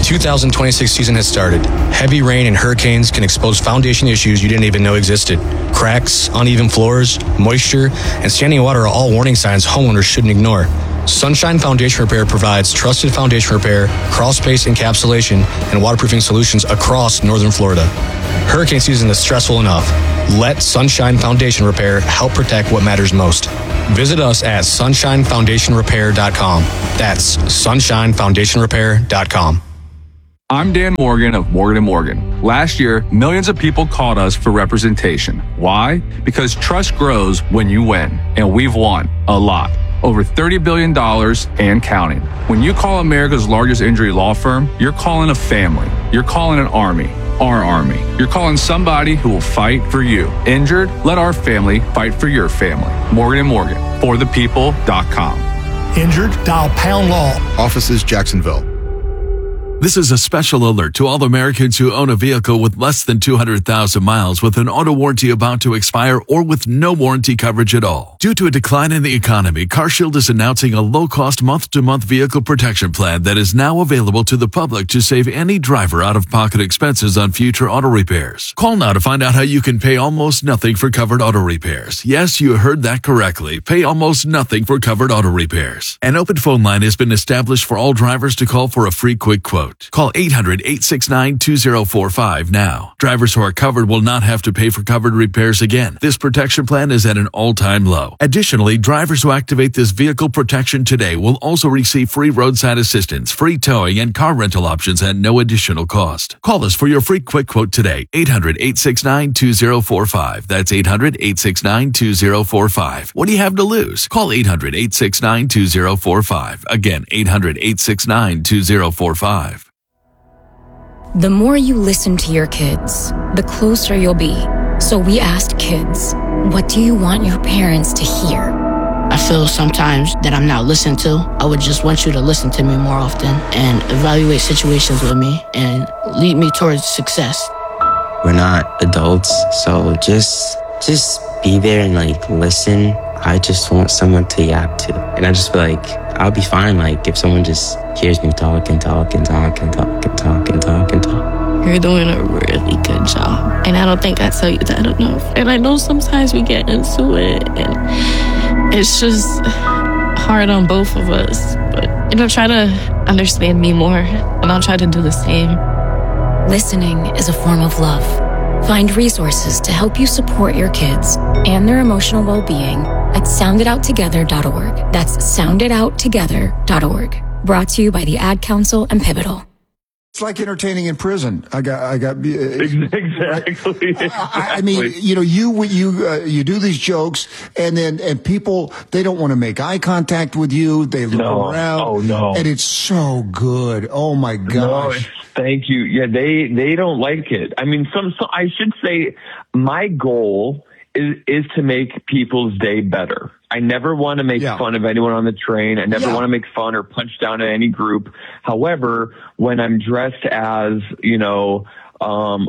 2026 season has started. Heavy rain and hurricanes can expose foundation issues you didn't even know existed. Cracks, uneven floors, moisture, and standing water are all warning signs homeowners shouldn't ignore. Sunshine Foundation Repair provides trusted foundation repair, crawl space encapsulation, and waterproofing solutions across northern Florida. Hurricane season is stressful enough. Let Sunshine Foundation Repair help protect what matters most. Visit us at sunshinefoundationrepair.com. That's sunshinefoundationrepair.com. I'm Dan Morgan of Morgan & Morgan. Last year, millions of people called us for representation. Why? Because trust grows when you win, and we've won a lot. Over $30 billion and counting. When you call America's largest injury law firm, you're calling a family. You're calling an army. Our army. You're calling somebody who will fight for you. Injured? Let our family fight for your family. Morgan & Morgan. ForThePeople.com. Injured? Dial Pound Law. Offices Jacksonville. This is a special alert to all Americans who own a vehicle with less than 200,000 miles with an auto warranty about to expire or with no warranty coverage at all. Due to a decline in the economy, CarShield is announcing a low-cost month-to-month vehicle protection plan that is now available to the public to save any driver out-of-pocket expenses on future auto repairs. Call now to find out how you can pay almost nothing for covered auto repairs. Yes, you heard that correctly. Pay almost nothing for covered auto repairs. An open phone line has been established for all drivers to call for a free quick quote. Call 800-869-2045 now. Drivers who are covered will not have to pay for covered repairs again. This protection plan is at an all-time low. Additionally, drivers who activate this vehicle protection today will also receive free roadside assistance, free towing, and car rental options at no additional cost. Call us for your free quick quote today. 800-869-2045. That's 800-869-2045. What do you have to lose? Call 800-869-2045. Again, 800-869-2045. The more you listen to your kids, the closer you'll be. So we asked kids, what do you want your parents to hear? I feel sometimes that I'm not listened to. I would just want you to listen to me more often and evaluate situations with me and lead me towards success. We're not adults, so just be there and listen. I just want someone to yap to. And I just feel like I'll be fine if someone just hears me talk and talk and talk and talk and talk and talk and talk. You're doing a really good job. And I don't think I tell you that enough. And I know sometimes we get into it and it's just hard on both of us. But, try to understand me more and I'll try to do the same. Listening is a form of love. Find resources to help you support your kids and their emotional well-being at sounditouttogether.org. That's sounditouttogether.org. Brought to you by the Ad Council and Pivotal. It's like entertaining in prison. I got. Exactly. I mean, you do these jokes, and people, they don't want to make eye contact with you. They look around. Oh no! And it's so good. Oh my gosh! No, thank you. Yeah, they don't like it. I mean, so I should say, my goal is to make people's day better. I never want to make fun of anyone on the train. I never want to make fun or punch down at any group. However, when I'm dressed as, I'm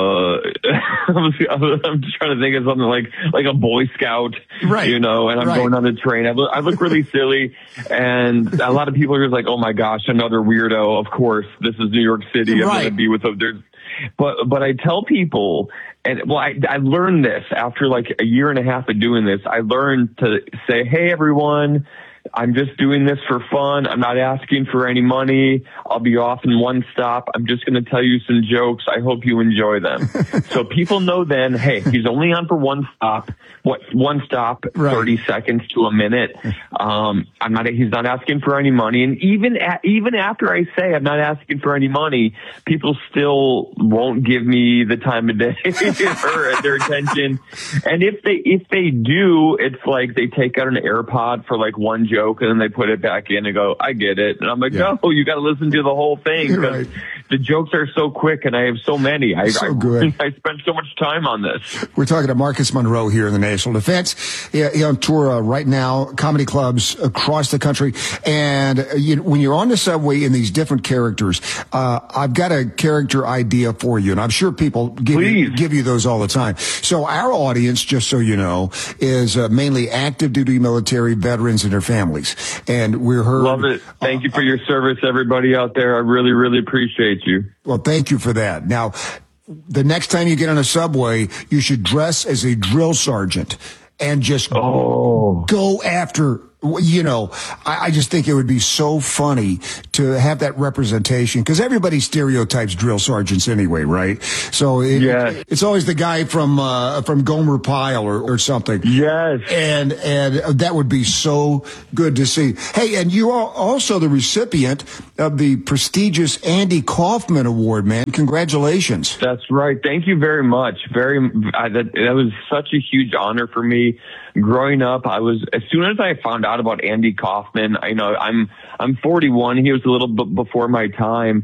just trying to think of something like a Boy Scout, right? And I'm going on the train. I look really silly, and a lot of people are just like, "Oh my gosh, another weirdo." Of course, this is New York City. I'm going to be with them. But I tell people, and I learned this after a year and a half of doing this. I learned to say, "Hey, everyone, I'm just doing this for fun. I'm not asking for any money. I'll be off in one stop. I'm just going to tell you some jokes. I hope you enjoy them." So people know then, hey, he's only on for one stop. One stop, 30 seconds to a minute. He's not asking for any money. And even after I say I'm not asking for any money, people still won't give me the time of day or their attention. And if they do, it's like they take out an AirPod for one joke and then they put it back in and go, "I get it." And I'm like, "No, you got to listen to the whole thing because the jokes are so quick and I have so many. Good. I spend so much time on this." We're talking to Marcus Monroe here in the National Defense. He's on tour right now, comedy clubs across the country. And when you're on the subway in these different characters, I've got a character idea for you, and I'm sure people give you those all the time. So our audience, just so you know, is mainly active duty military veterans and their families. families. And we're heard. Love it. Thank you for your service, everybody out there. I really, really appreciate you. Well, thank you for that. Now, the next time you get on a subway, you should dress as a drill sergeant and just go after. You know, I just think it would be so funny to have that representation, because everybody stereotypes drill sergeants anyway, right? So it's always the guy from Gomer Pyle or something. Yes. And that would be so good to see. Hey, and you are also the recipient of the prestigious Andy Kaufman Award, man. Congratulations. That's right. Thank you very much. That was such a huge honor for me. Growing up, as soon as I found out about Andy Kaufman, I'm 41. He was a little bit before my time.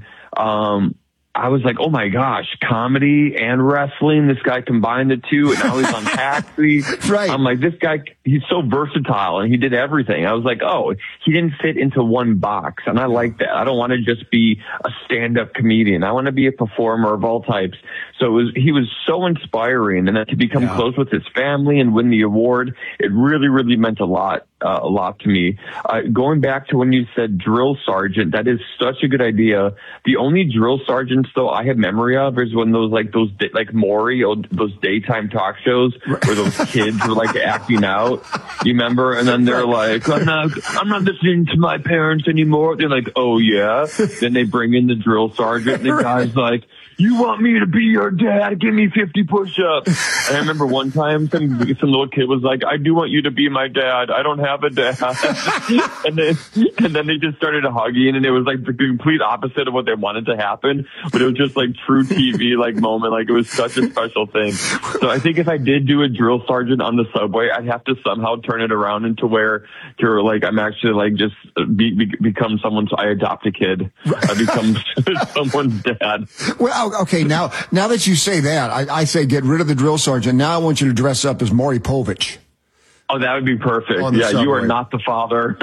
I was like, oh my gosh, comedy and wrestling. This guy combined the two, and now he's on Taxi. Right. I'm like, this guy, he's so versatile, and he did everything. I was like, oh, he didn't fit into one box, and I like that. I don't want to just be a stand-up comedian. I want to be a performer of all types. So he was so inspiring, and then to become close with his family and win the award, it really, really meant a lot to me. Going back to when you said drill sergeant, that is such a good idea. The only drill sergeants though I have memory of is when those Maury, those daytime talk shows where those kids were like acting out. You remember? And then they're like, I'm not listening to my parents anymore. They're like, oh yeah. Then they bring in the drill sergeant, and the guy's like, you want me to be your dad? Give me 50 push-ups. And I remember one time some little kid was like, I do want you to be my dad. I don't have a dad. and then they just started hugging, and it was like the complete opposite of what they wanted to happen. But it was just like true TV moment. Like, it was such a special thing. So I think if I did do a drill sergeant on the subway, I'd have to somehow turn it around into where I'm actually just become someone's, I adopt a kid. I become someone's dad. Well, okay, now that you say that, I say get rid of the drill sergeant. Now I want you to dress up as Maury Povich. Oh, that would be perfect. Yeah, subway. You are not the father.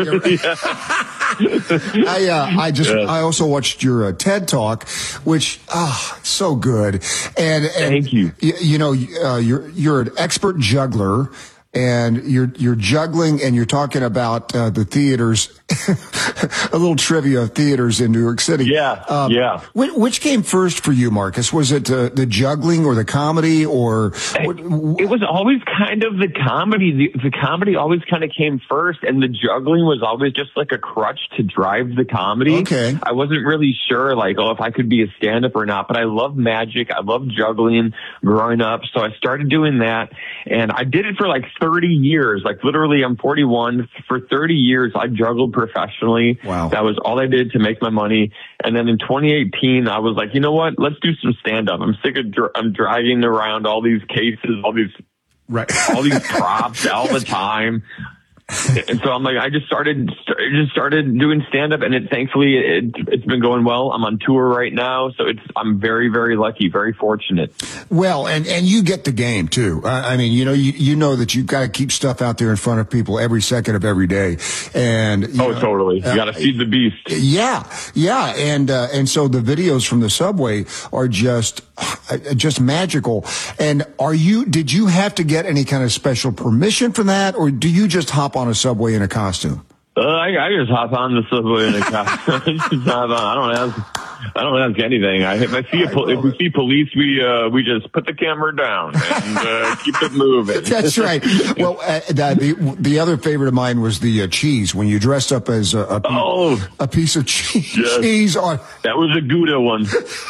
I also watched your TED Talk, which so good. And thank you. You know, you're an expert juggler. And you're juggling, and you're talking about the theaters, a little trivia of theaters in New York City. Yeah. Which came first for you, Marcus? Was it the juggling or the comedy, or? It was always kind of the comedy. The comedy always kind of came first, and the juggling was always just like a crutch to drive the comedy. Okay. I wasn't really sure, if I could be a stand-up or not, but I love magic. I love juggling growing up, so I started doing that, and I did it for 30 years. Literally, I'm 41. For 30 years, I juggled professionally. Wow. That was all I did to make my money. And then in 2018, I was like, you know what? Let's do some stand-up. I'm sick of I'm dragging around all these cases, all these props all the time. And so I'm like, I just started doing stand up, and thankfully it's been going well. I'm on tour right now, so I'm very, very lucky, very fortunate. Well, and you get the game too. I mean, you know that you've got to keep stuff out there in front of people every second of every day. And totally, you got to feed the beast. Yeah, and so the videos from the subway are just magical. And did you have to get any kind of special permission for that, or do you just hop on a subway in a costume? I just hop on the subway in a costume. I don't ask anything. If we see police, we just put the camera down and keep it moving. That's right. Well, the other favorite of mine was the cheese, when you dressed up as a piece of cheese. Yes. Cheese on. That was a Gouda one.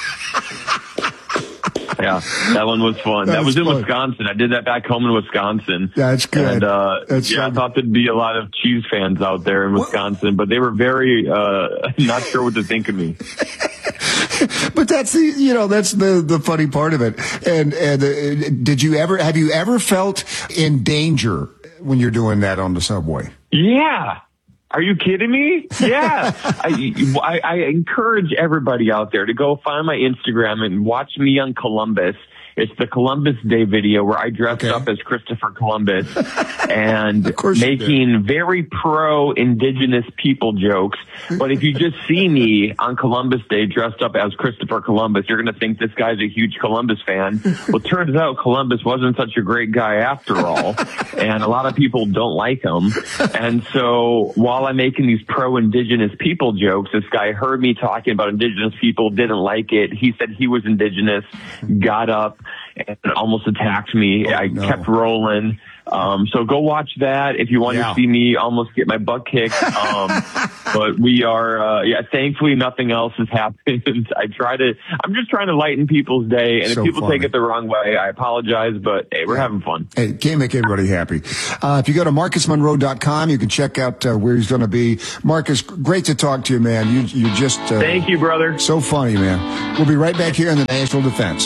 Yeah, that one was fun. That was in fun. Wisconsin. I did that back home in Wisconsin. That's good. And, I thought there'd be a lot of cheese fans out there in Wisconsin, but they were very not sure what to think of me. But that's the funny part of it. And have you ever felt in danger when you're doing that on the subway? Yeah. Are you kidding me? Yeah. I encourage everybody out there to go find my Instagram and watch me on Columbus. It's the Columbus Day video where I dressed up as Christopher Columbus and making very pro-indigenous people jokes. But if you just see me on Columbus Day dressed up as Christopher Columbus, you're going to think this guy's a huge Columbus fan. Well, it turns out Columbus wasn't such a great guy after all, and a lot of people don't like him. And so while I'm making these pro-indigenous people jokes, this guy heard me talking about indigenous people, didn't like it. He said he was indigenous, got up and almost attacked me. I kept rolling. So go watch that if you want to see me almost get my butt kicked. But we are, thankfully nothing else has happened. I'm just trying to lighten people's day. And if people take it the wrong way, I apologize, but hey, we're having fun. Hey, can't make everybody happy. If you go to MarcusMonroe.com, you can check out where he's going to be. Marcus, great to talk to you, man. You just, thank you, brother. So funny, man. We'll be right back here in the National Defense.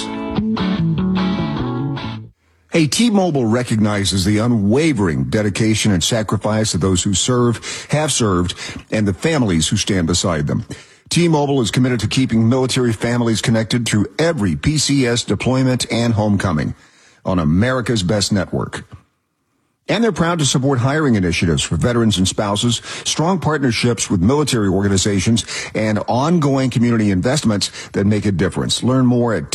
Hey, T-Mobile recognizes the unwavering dedication and sacrifice of those who serve, have served, and the families who stand beside them. T-Mobile is committed to keeping military families connected through every PCS deployment and homecoming on America's best network. And they're proud to support hiring initiatives for veterans and spouses, strong partnerships with military organizations, and ongoing community investments that make a difference. Learn more at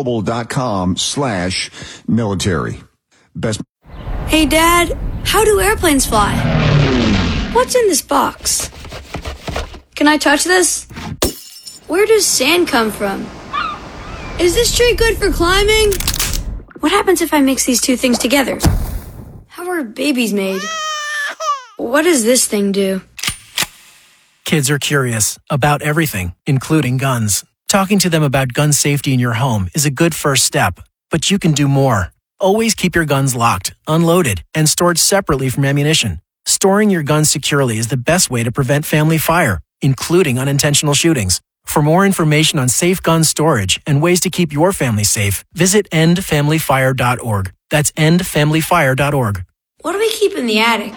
T-Mobile.com/military. Best. Hey, Dad, how do airplanes fly? What's in this box? Can I touch this? Where does sand come from? Is this tree good for climbing? What happens if I mix these two things together? How are babies made? What does this thing do? Kids are curious about everything, including guns. Talking to them about gun safety in your home is a good first step, but you can do more. Always keep your guns locked, unloaded, and stored separately from ammunition. Storing your guns securely is the best way to prevent family fire, including unintentional shootings. For more information on safe gun storage and ways to keep your family safe, visit endfamilyfire.org. That's endfamilyfire.org. What do we keep in the attic?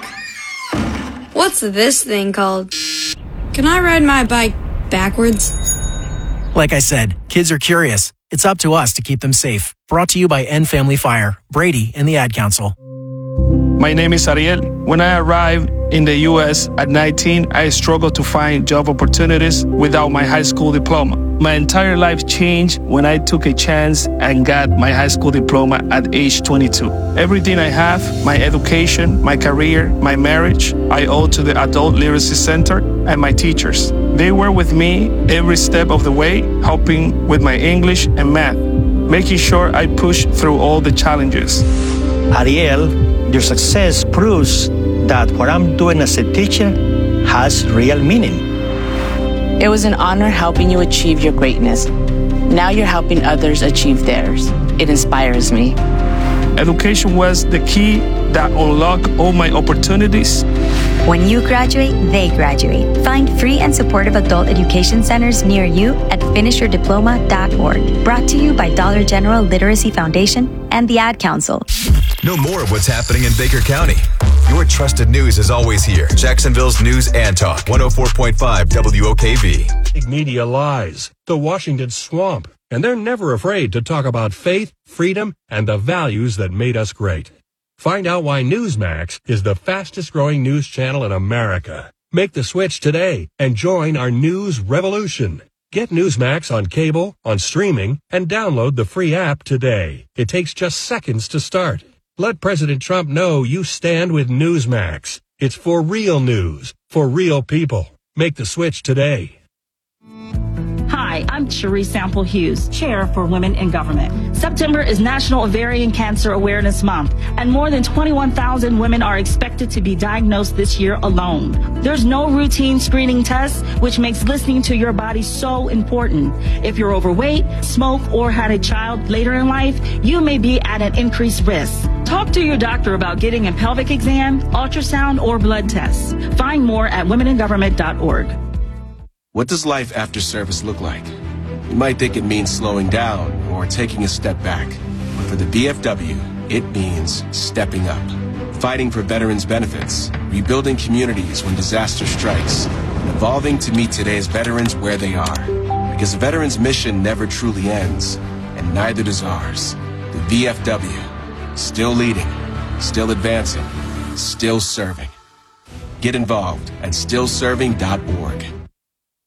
What's this thing called? Can I ride my bike backwards? Like I said, kids are curious. It's up to us to keep them safe. Brought to you by End Family Fire, Brady, and the Ad Council. My name is Ariel. When I arrived in the U.S. at 19, I struggled to find job opportunities without my high school diploma. My entire life changed when I took a chance and got my high school diploma at age 22. Everything I have, my education, my career, my marriage, I owe to the Adult Literacy Center and my teachers. They were with me every step of the way, helping with my English and math, making sure I pushed through all the challenges. Ariel, your success proves that what I'm doing as a teacher has real meaning. It was an honor helping you achieve your greatness. Now you're helping others achieve theirs. It inspires me. Education was the key that unlocked all my opportunities. When you graduate, they graduate. Find free and supportive adult education centers near you at finishyourdiploma.org. Brought to you by Dollar General Literacy Foundation and the Ad Council. Know more of what's happening in Baker County. Your trusted news is always here. Jacksonville's News and Talk, 104.5 WOKV. Big media lies, the Washington swamp, and they're never afraid to talk about faith, freedom, and the values that made us great. Find out why Newsmax is the fastest growing news channel in America. Make the switch today and join our news revolution. Get Newsmax on cable, on streaming, and download the free app today. It takes just seconds to start. Let President Trump know you stand with Newsmax. It's for real news, for real people. Make the switch today. Hi, I'm Cherie Sample Hughes, Chair for Women in Government. September is National Ovarian Cancer Awareness Month, and more than 21,000 women are expected to be diagnosed this year alone. There's no routine screening tests, which makes listening to your body so important. If you're overweight, smoke, or had a child later in life, you may be at an increased risk. Talk to your doctor about getting a pelvic exam, ultrasound, or blood tests. Find more at womeningovernment.org. What does life after service look like? You might think it means slowing down or taking a step back. But for the VFW, it means stepping up. Fighting for veterans' benefits, rebuilding communities when disaster strikes, and evolving to meet today's veterans where they are. Because a veteran's mission never truly ends, and neither does ours. The VFW. Still leading, still advancing, still serving. Get involved at stillserving.org.